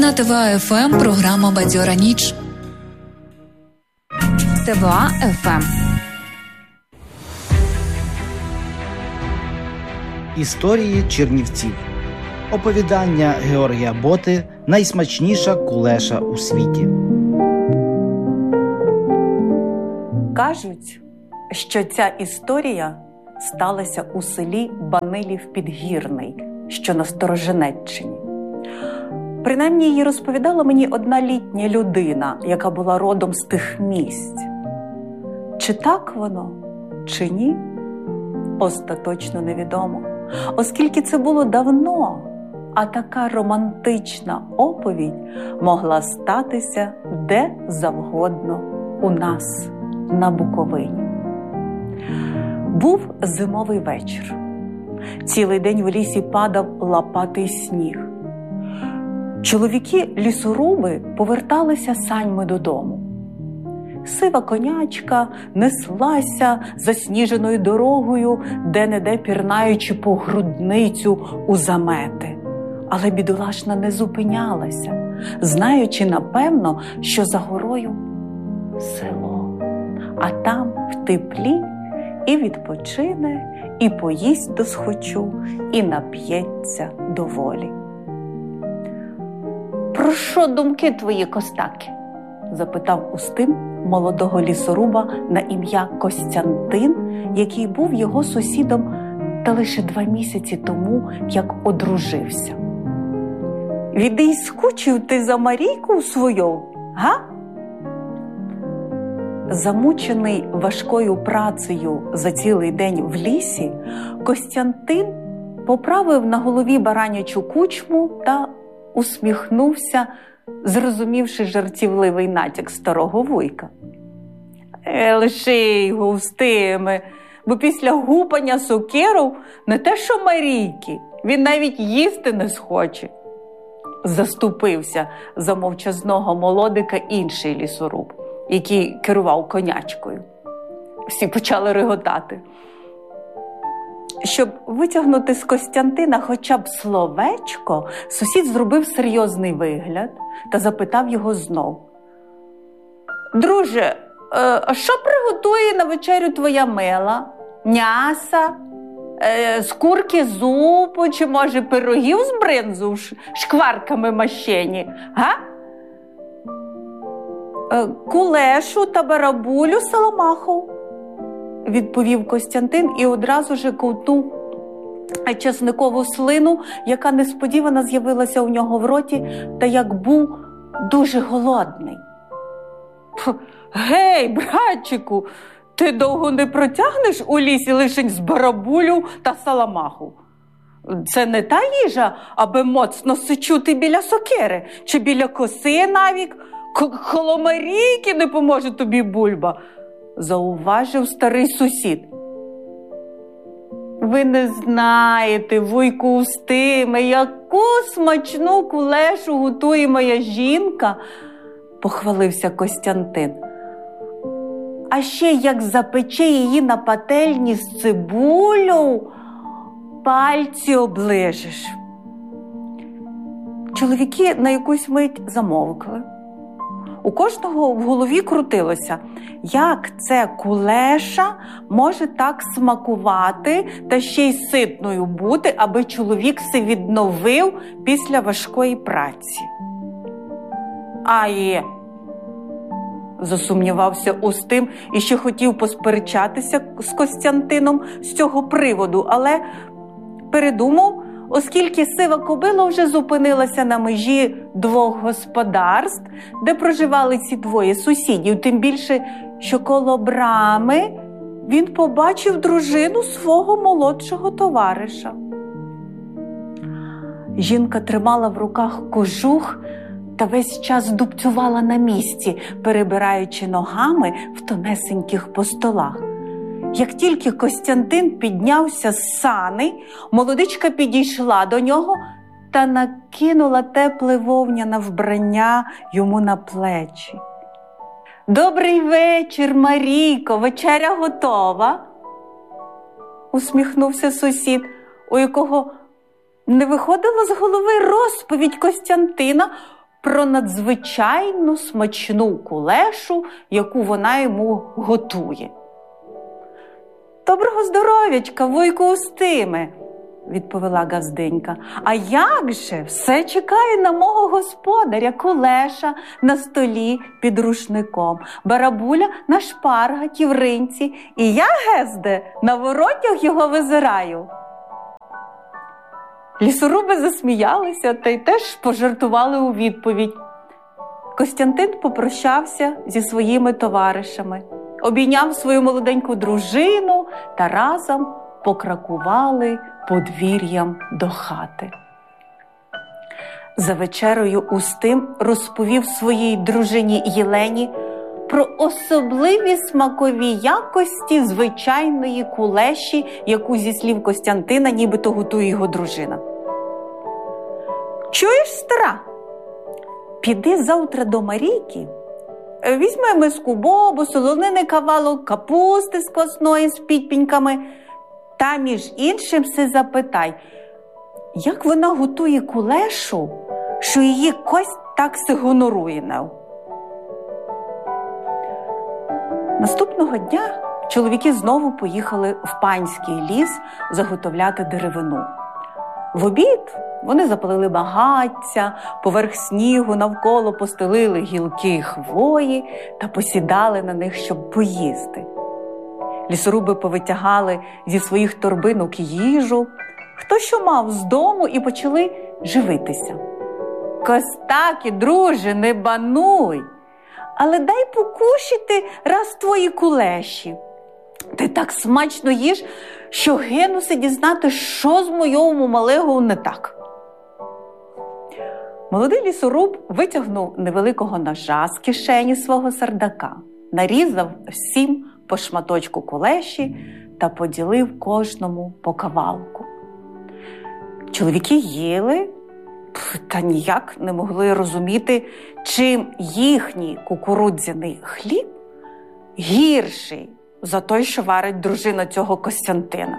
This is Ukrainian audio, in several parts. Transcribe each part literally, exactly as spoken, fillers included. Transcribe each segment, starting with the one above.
На ТВА-ФМ програма «Бадьора ніч». ТВА-ФМ. Історії Чернівців. Оповідання Георгія Боти «Найсмачніша кулеша у світі». Кажуть, що ця історія сталася у селі Банилів-Підгірний, що на Сторожинеччині. Принаймні, її розповідала мені одна літня людина, яка була родом з тих місць. Чи так воно, чи ні, остаточно невідомо, оскільки це було давно, а така романтична оповідь могла статися де завгодно у нас, на Буковині. Був зимовий вечір. Цілий день в лісі падав лопатий сніг. Чоловіки-лісоруби поверталися саньми додому. Сива конячка неслася засніженою дорогою, де-не-де пірнаючи по грудницю у замети. Але бідолашна не зупинялася, знаючи, напевно, що за горою село, а там в теплі і відпочине, і поїсть досхочу, і нап'ється доволі. «Про що думки твої, Костаки?» – запитав Устим молодого лісоруба на ім'я Костянтин, який був його сусідом та лише два місяці тому, як одружився. «Віди й скучив ти за Марійку свою, га?» Замучений важкою працею за цілий день в лісі, Костянтин поправив на голові баранячу кучму та усміхнувся, зрозумівши жартівливий натяк старого вуйка. «Е, лиши його, Устиме, бо після гупання сокиров не те що Марійки, він навіть їсти не схоче», – заступився за мовчазного молодика інший лісоруб, який керував конячкою. Всі почали реготати. Щоб витягнути з Костянтина хоча б словечко, сусід зробив серйозний вигляд та запитав його знов. «Друже, а що приготує на вечерю твоя мила? М'яса? З курки зупу, чи, може, пирогів з бринзу в шкварками мащені? Га? Кулешу та барабулю саламаху», – відповів Костянтин і одразу ж ковтнув часникову слину, яка несподівано з'явилася у нього в роті, та як був дуже голодний. «Гей, братчику, ти довго не протягнеш у лісі лишень з барабулю та саламаху? Це не та їжа, аби моцно сичути біля сокири, чи біля коси навік. Коло Марійки не поможе тобі бульба», – зауважив старий сусід. «Ви не знаєте, вуйку Устиме, яку смачну кулешу готує моя жінка», – похвалився Костянтин. «А ще як запече її на пательні з цибулю, пальці оближеш». Чоловіки на якусь мить замовкли. У кожного в голові крутилося, як це кулеша може так смакувати та ще й ситною бути, аби чоловік се відновив після важкої праці. «А є», – засумнівався Устим і ще хотів посперечатися з Костянтином з цього приводу, але передумав, оскільки сива кобила вже зупинилася на межі двох господарств, де проживали ці двоє сусідів, тим більше, що коло брами він побачив дружину свого молодшого товариша. Жінка тримала в руках кожух та весь час дубцювала на місці, перебираючи ногами в тонесеньких постолах. Як тільки Костянтин піднявся з сани, молодичка підійшла до нього та накинула тепле вовняне вбрання йому на плечі. «Добрий вечір, Марійко, вечеря готова?» – усміхнувся сусід, у якого не виходила з голови розповідь Костянтина про надзвичайно смачну кулешу, яку вона йому готує. «Доброго здоров'ячка, вуйку Устиме!» – відповіла Газденька. «А як же? Все чекає на мого господаря, кулеша на столі під рушником, барабуля на шпаргаті в ринці, і я, Гезде, на воротях його визираю». Лісоруби засміялися та й теж пожартували у відповідь. Костянтин попрощався зі своїми товаришами, обійняв свою молоденьку дружину та разом покракували подвір'ям до хати. За вечерою Устим розповів своїй дружині Єлені про особливі смакові якості звичайної кулеші, яку, зі слів Костянтина, нібито готує його дружина. «Чуєш, стара? Піди завтра до Марійки, візьми миску бобу, солонини кавалок, капусти з квасної з підпіньками, та, між іншим, все запитай, як вона готує кулешу, що її кость так се гонорує нею». Наступного дня чоловіки знову поїхали в панський ліс заготовляти деревину. В обід вони запалили багаття, поверх снігу навколо постелили гілки хвої та посідали на них, щоб поїсти. Лісоруби повитягали зі своїх торбинок їжу, хто що мав з дому, і почали живитися. «Костаки, друже, не бануй, але дай покушати раз твої кулеші. Ти так смачно їш, що гинуся дізнати, що з моєму малего не так». Молодий лісоруб витягнув невеликого ножа з кишені свого сардака, нарізав всім по шматочку кулеші та поділив кожному по кавалку. Чоловіки їли, та ніяк не могли розуміти, чим їхній кукурудзяний хліб гірший за той, що варить дружина цього Костянтина.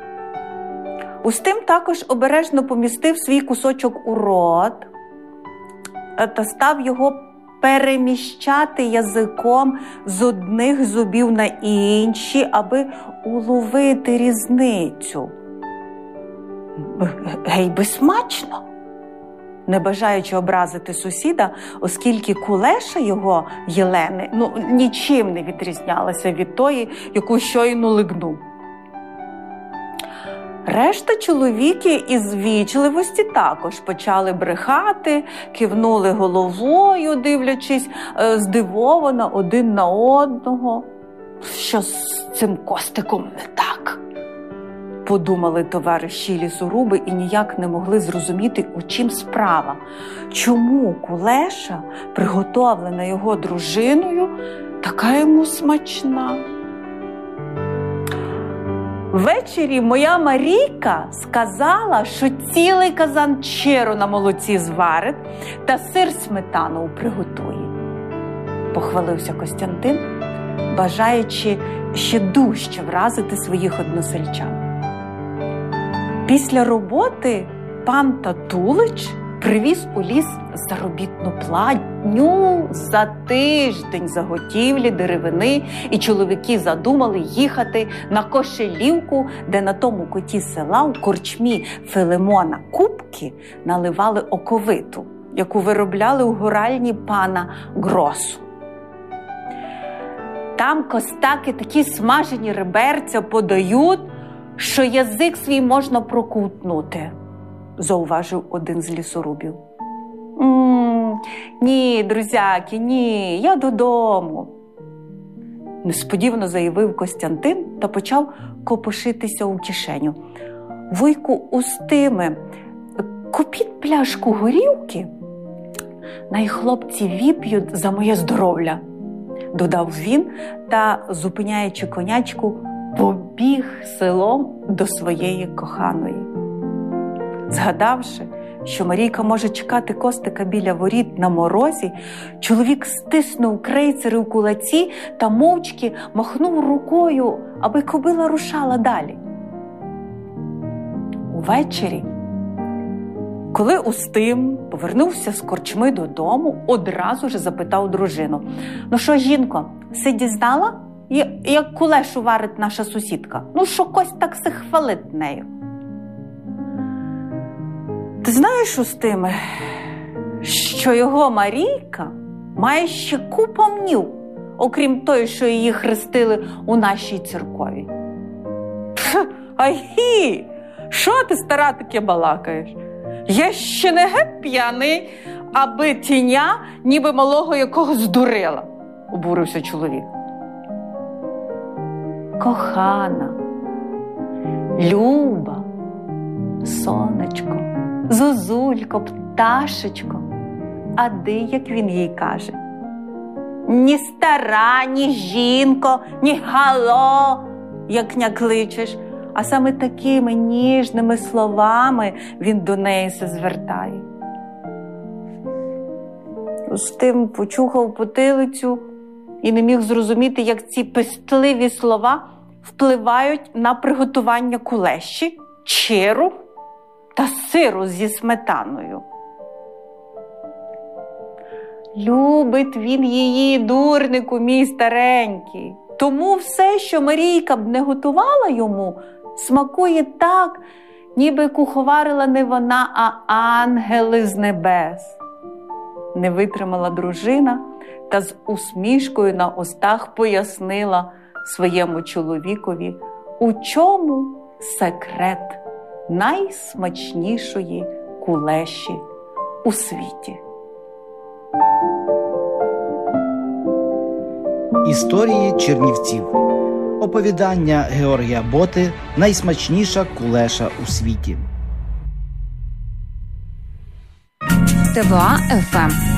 Устим також обережно помістив свій кусочок у рот та став його переміщати язиком з одних зубів на інші, аби уловити різницю. Гей, би смачно! Не бажаючи образити сусіда, оскільки кулеша його Єлени ну, нічим не відрізнялася від тої, яку щойно лигнув. Решта чоловіки із вічливості також почали брехати, кивнули головою, дивлячись е, здивовано один на одного. Що з цим Костиком не так? Подумали товариші лісоруби і ніяк не могли зрозуміти, у чим справа. Чому кулеша, приготовлена його дружиною, така йому смачна? Ввечері моя Марійка сказала, що цілий казан черу на молоці зварить та сир сметану приготує. Похвалився Костянтин, бажаючи ще дужче вразити своїх односельчан. Після роботи пан Татулич привіз у ліс заробітну платню за тиждень заготівлі деревини, і чоловіки задумали їхати на Кошелівку, де на тому куті села у корчмі Филимона Купки наливали оковиту, яку виробляли у гуральні пана Гросу. Там костаки такі смажені реберця подають, що язик свій можна проковтнути, зауважив один з лісорубів. «М-м, ні, друзяки, ні, я додому», несподівано заявив Костянтин та почав копошитися у кишеню. «Вуйку Устиме, купіть пляшку горілки, най хлопці віп'ють за моє здоров'я», додав він та, зупиняючи конячку, побіг селом до своєї коханої. Згадавши, що Марійка може чекати Костика біля воріт на морозі, чоловік стиснув крейцери в кулаці та мовчки махнув рукою, аби кобила рушала далі. Увечері Коли Устим повернувся з корчми додому, одразу ж запитав дружину: «Ну що, жінко, си дізнала, як кулешу варить наша сусідка? Ну, що Кость так се хвалить нею?» «Ти знаєш, Устиме, що його Марійка має ще купу мнів, окрім той, що її хрестили у нашій церкові». «Ай, що ти, стара, таке балакаєш? Я ще не геть п'яний, аби тіня ніби малого якогось здурила», – обурився чоловік. «Кохана, Люба, сонечко, зозулько, пташечко», а ди, як він їй каже: «Ні стара, ні жінко, ні гало, як ня кличеш», а саме такими ніжними словами він до неї се звертає. Устим почухав потилицю і не міг зрозуміти, як ці пестливі слова впливають на приготування кулеші, чиру та сиру зі сметаною. Любить він її, дурнику мій старенький. Тому все, що Марійка б не готувала йому, смакує так, ніби куховарила не вона, а ангели з небес. Не витримала дружина та з усмішкою на устах пояснила своєму чоловікові, у чому секрет найсмачнішої кулеші у світі. Історії чернівців. Оповідання Георгія Боти «Найсмачніша кулеша у світі». ТВА еф ем.